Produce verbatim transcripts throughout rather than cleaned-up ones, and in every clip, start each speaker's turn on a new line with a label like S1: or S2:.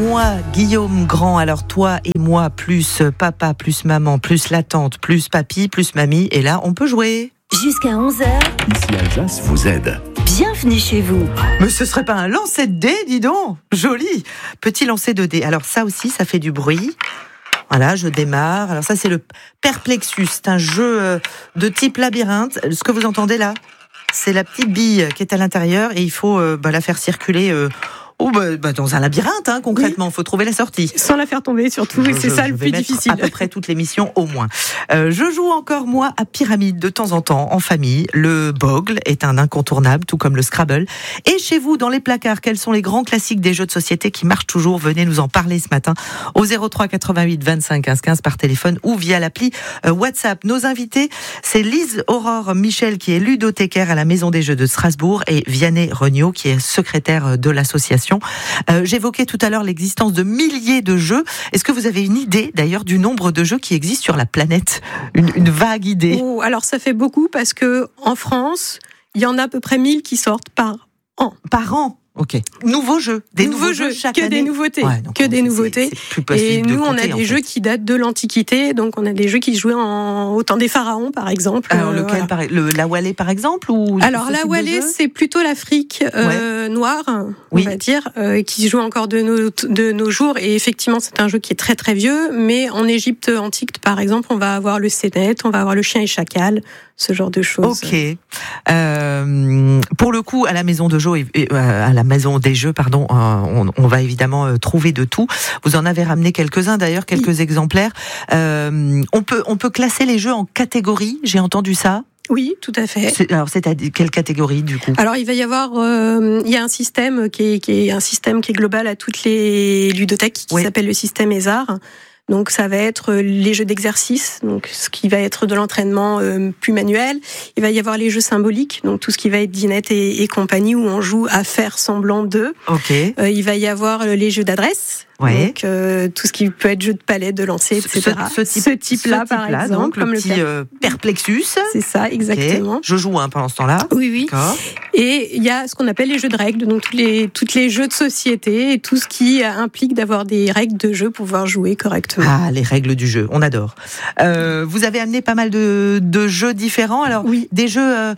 S1: moi, Guillaume Grand. Alors toi et moi, plus papa, plus maman, plus la tante, plus papy, plus mamie. Et là, on peut jouer.
S2: Jusqu'à onze heures.
S3: Ici Alsace vous aide.
S2: Bienvenue chez vous.
S1: Mais ce serait pas un lancer de dés, dis donc. Joli. Petit lancer de dés. Alors ça aussi, ça fait du bruit. Voilà, je démarre. Alors ça, c'est le Perplexus. C'est un jeu de type labyrinthe. Ce que vous entendez là, c'est la petite bille qui est à l'intérieur et il faut euh, bah, la faire circuler euh, oh, bah, bah, dans un labyrinthe, hein, concrètement. Il oui. faut trouver la sortie.
S4: Sans la faire tomber, surtout.
S1: Je,
S4: et c'est
S1: je,
S4: ça
S1: je
S4: le
S1: vais
S4: plus difficile.
S1: À peu près toutes les missions, au moins. Euh, je joue encore, moi, à Pyramide de temps en temps, en famille. Le Bogle est un incontournable, tout comme le Scrabble. Et chez vous, dans les placards, quels sont les grands classiques des jeux de société qui marchent toujours? Venez nous en parler ce matin au zéro trois quatre-vingt-huit vingt-cinq quinze quinze par téléphone ou via l'appli euh, WhatsApp. Nos invités, c'est Lise Aurore Michel, qui est ludothécaire à la Maison des Jeux de Strasbourg, et Vianney Regnault, qui est secrétaire de l'association. Euh, j'évoquais tout à l'heure l'existence de milliers de jeux. Est-ce que vous avez une idée, d'ailleurs, du nombre de jeux qui existent sur la planète? Une, une vague idée?
S4: Oh, alors, ça fait beaucoup parce que en France, il y en a à peu près mille qui sortent par an.
S1: Par an? Ok. Nouveaux jeux, des nouveaux, nouveaux jeux, chaque
S4: que
S1: année.
S4: Des nouveautés,
S1: ouais, donc
S4: que des
S1: c'est,
S4: nouveautés.
S1: C'est, c'est
S4: et nous,
S1: compter,
S4: on a des
S1: en
S4: jeux
S1: fait.
S4: qui datent de l'Antiquité. Donc, on a des jeux qui se jouaient en, au temps des pharaons, par exemple.
S1: Alors,
S4: euh,
S1: lequel,
S4: voilà.
S1: par, le, la Wallet, par exemple, ou
S4: Alors, la Wallet, c'est plutôt l'Afrique euh, ouais. noire,
S1: oui.
S4: on va dire, euh, qui se joue encore de nos, de nos jours. Et effectivement, c'est un jeu qui est très, très vieux. Mais en Égypte antique, par exemple, on va avoir le Sénet, on va avoir le chien et chacal, ce genre de choses.
S1: Ok. Euh, pour le coup, à la maison de jeux, euh, à la maison des jeux, pardon, euh, on, on va évidemment euh, trouver de tout. Vous en avez ramené quelques-uns, d'ailleurs, quelques oui. exemplaires. Euh, on peut, on peut classer les jeux en catégories. J'ai entendu ça.
S4: Oui, tout à fait.
S1: C'est, alors, c'est à quelle catégorie, du coup?
S4: Alors, il va y avoir, euh, il y a un système qui est, qui est un système qui est global à toutes les ludothèques, qui oui. s'appelle le système ESAR. Donc ça va être les jeux d'exercice, donc ce qui va être de l'entraînement euh, plus manuel. Il va y avoir les jeux symboliques, donc tout ce qui va être dinette et, et compagnie, où on joue à faire semblant d'eux.
S1: Ok.
S4: Euh, il va y avoir les jeux d'adresse,
S1: ouais.
S4: donc euh, tout ce qui peut être jeu de palette, de lancer, et cetera.
S1: Ce, ce, type,
S4: ce type-là,
S1: ce
S4: par
S1: type-là,
S4: exemple,
S1: donc,
S4: comme
S1: le
S4: le
S1: petit
S4: per...
S1: euh, Perplexus.
S4: C'est ça, exactement.
S1: Okay. Je joue hein, pendant ce temps-là.
S4: Oui, oui. D'accord. Et il y a ce qu'on appelle les jeux de règles, donc tous les toutes les jeux de société et tout ce qui implique d'avoir des règles de jeu pour pouvoir jouer correctement.
S1: Ah, les règles du jeu, on adore. Euh, vous avez amené pas mal de, de jeux différents. Alors,
S4: oui.
S1: des jeux. Euh,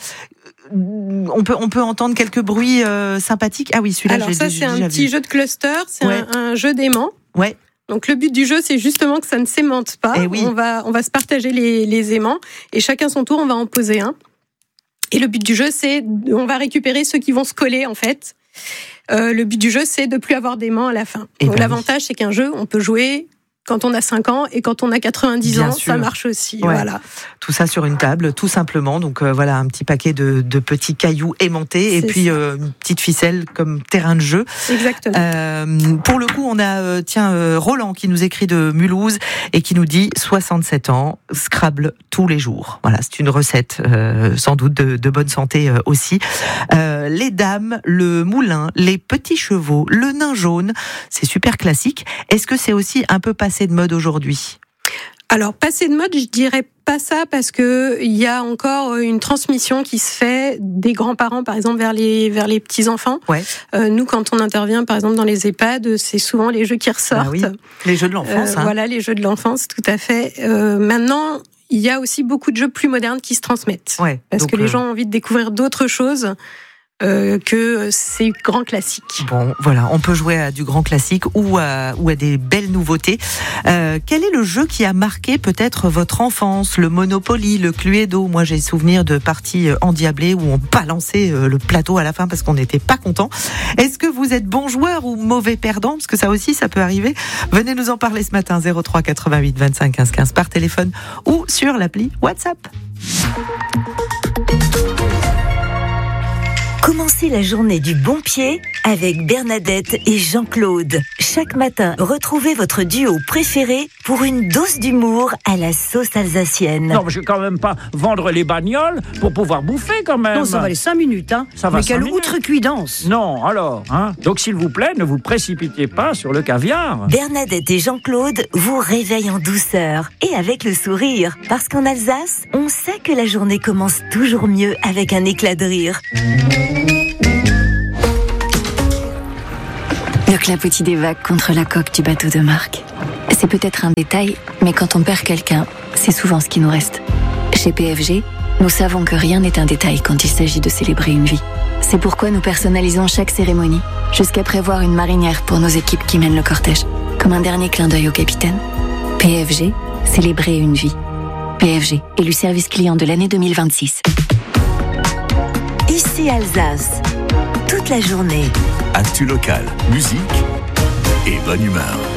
S1: on peut on peut entendre quelques bruits euh, sympathiques. Ah oui, celui-là.
S4: Alors
S1: j'ai,
S4: ça,
S1: j'ai,
S4: c'est
S1: j'ai
S4: un petit
S1: vu.
S4: jeu de cluster. C'est
S1: ouais.
S4: un, un jeu d'aimant.
S1: Ouais.
S4: Donc le but du jeu, c'est justement que ça ne s'aimante pas.
S1: Eh oui.
S4: On va on va se partager les, les aimants et chacun son tour, on va en poser un. Et le but du jeu, c'est on va récupérer ceux qui vont se coller en fait. Euh, le but du jeu, c'est de plus avoir d'aimants à la fin.
S1: Et
S4: donc
S1: ben
S4: l'avantage,
S1: oui.
S4: c'est qu'un jeu, on peut jouer quand on a cinq ans et quand on a quatre-vingt-dix
S1: Bien
S4: ans,
S1: sûr.
S4: ça marche aussi.
S1: Ouais.
S4: Voilà.
S1: Tout ça sur une table, tout simplement. Donc euh, voilà, un petit paquet de, de petits cailloux aimantés et
S4: c'est
S1: puis euh, une petite ficelle comme terrain de jeu.
S4: Exactement.
S1: Euh, pour le coup, on a euh, tiens euh, Roland qui nous écrit de Mulhouse et qui nous dit soixante-sept ans, Scrabble tous les jours. Voilà, c'est une recette euh, sans doute de, de bonne santé euh, aussi. Euh, les dames, le moulin, les petits chevaux, le nain jaune, c'est super classique. Est-ce que c'est aussi un peu passé de mode aujourd'hui?
S4: Alors, passé de mode, je dirais pas ça parce que il y a encore une transmission qui se fait des grands-parents, par exemple, vers les vers les petits enfants.
S1: Ouais.
S4: Euh, nous, quand on intervient, par exemple, dans les EHPAD, c'est souvent les jeux qui ressortent.
S1: Ah oui, les jeux de l'enfance.
S4: Euh,
S1: hein.
S4: Voilà, les jeux de l'enfance, tout à fait. Euh, maintenant, il y a aussi beaucoup de jeux plus modernes qui se transmettent.
S1: Ouais,
S4: parce
S1: donc,
S4: que les
S1: euh...
S4: gens ont envie de découvrir d'autres choses. Euh, que ces grands classiques.
S1: Bon, voilà, on peut jouer à du grand classique ou à, ou à des belles nouveautés. Euh, quel est le jeu qui a marqué peut-être votre enfance? Le Monopoly, le Cluedo. Moi, j'ai souvenir de parties endiablées où on balançait le plateau à la fin parce qu'on n'était pas content. Est-ce que vous êtes bon joueur ou mauvais perdant? Parce que ça aussi, ça peut arriver. Venez nous en parler ce matin, zéro trois quatre-vingt-huit vingt-cinq quinze quinze par téléphone ou sur l'appli WhatsApp.
S2: Commencez la journée du bon pied avec Bernadette et Jean-Claude. Chaque matin, retrouvez votre duo préféré pour une dose d'humour à la sauce alsacienne.
S5: Non, mais je vais quand même pas vendre les bagnoles pour pouvoir bouffer quand même.
S6: Non, ça va les cinq minutes, hein.
S5: Ça va
S6: mais
S5: cinq
S6: quelle
S5: minutes.
S6: outrecuidance.
S5: Non, alors, hein. Donc s'il vous plaît, ne vous précipitez pas sur le caviar.
S2: Bernadette et Jean-Claude vous réveillent en douceur et avec le sourire. Parce qu'en Alsace, on sait que la journée commence toujours mieux avec un éclat de rire.
S7: Ne clapotis des vagues contre la coque du bateau de Marc. C'est peut-être un détail, mais quand on perd quelqu'un, c'est souvent ce qui nous reste. Chez P F G, nous savons que rien n'est un détail quand il s'agit de célébrer une vie. C'est pourquoi nous personnalisons chaque cérémonie, jusqu'à prévoir une marinière pour nos équipes qui mènent le cortège. Comme un dernier clin d'œil au capitaine. P F G, célébrer une vie. P F G, élu service client de l'année deux mille vingt-six.
S2: Ici Alsace, toute la journée.
S3: Actu local, musique et bonne humeur.